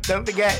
Don't forget.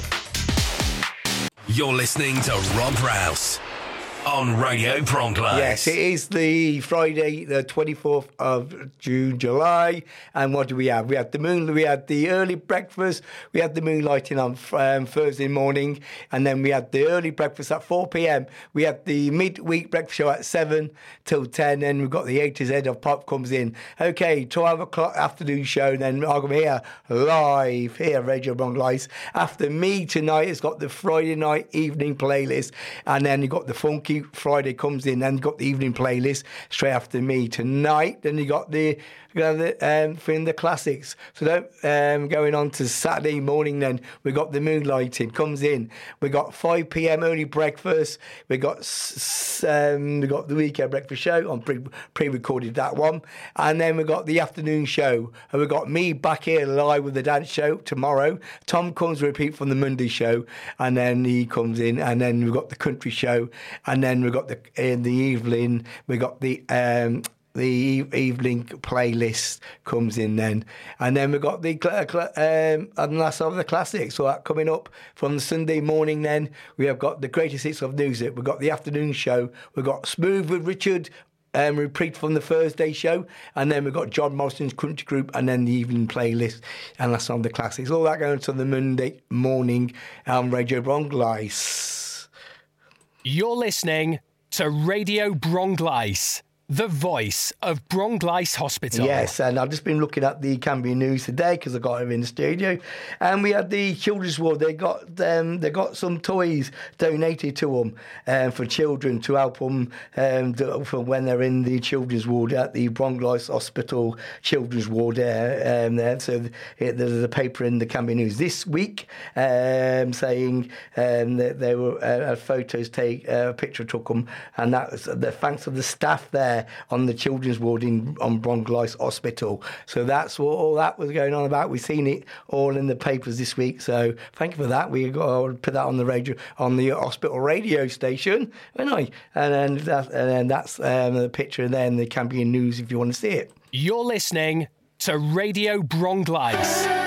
You're listening to Rob Rouse on Radio Bronglice. Yes, it is the Friday, the 24th of June, July. And what do we have? We had the early breakfast. We had the moonlighting on Thursday morning. And then we had the early breakfast at 4 p.m. We had the midweek breakfast show at 7 till 10. And we've got the A to Z of Pop comes in. Okay, 12 o'clock afternoon show. Then I'm here live here, Radio Bronglice. After me tonight, it's got the Friday night evening playlist. And then you've got the Funky Friday comes in, and got the evening playlist straight after me tonight. Then you got the from the classics. So going on to Saturday morning. Then we got the moonlighting comes in. We got 5 p.m. early breakfast. We got the weekend breakfast show on pre-recorded that one, and then we got the afternoon show, and we got me back here live with the dance show tomorrow. Tom comes repeat from the Monday show, and then he comes in, and then we've got the country show, and then we've got in the evening we got the evening playlist comes in then, and then we've got the and that's all the classics. So that coming up from Sunday morning. Then we have got the greatest hits of music. We've got the afternoon show. We've got Smooth with Richard. Repeat from the Thursday show, and then we've got John Morrison's country group, and then the evening playlist, and that's on the classics. All that going to the Monday morning on Radio Bronglice. You're listening to Radio Bronglice, the voice of Bronglice Hospital. Yes, and I've just been looking at the Cambian News today because I got them in the studio, and we had the children's ward. They got some toys donated to them for children to help them for when they're in the children's ward at the Bronglice Hospital children's ward there. So there's a paper in the Cambian News this week saying that there were photos a picture took them, and that was the thanks of the staff there on the children's ward on Bronglice Hospital. So that's what all that was going on about. We've seen it all in the papers this week. So thank you for that. We got to put that on the radio, on the hospital radio station, haven't I? And then that's the picture there in the Cambian News if you want to see it. You're listening to Radio Bronglice.